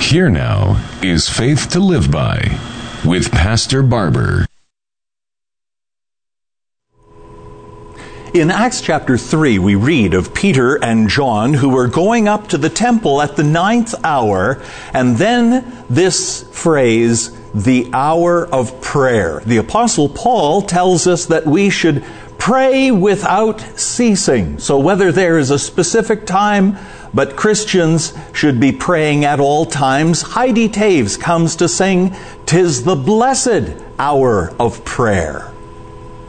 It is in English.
Here now is Faith to Live By with Pastor Barber. In Acts chapter 3, we read of Peter and John who were going up to the temple at the 9th hour, and then this phrase, the hour of prayer. The Apostle Paul tells us that we should pray without ceasing. So whether there is a specific time, but Christians should be praying at all times. Heidi Taves comes to sing, "'Tis the blessed hour of prayer."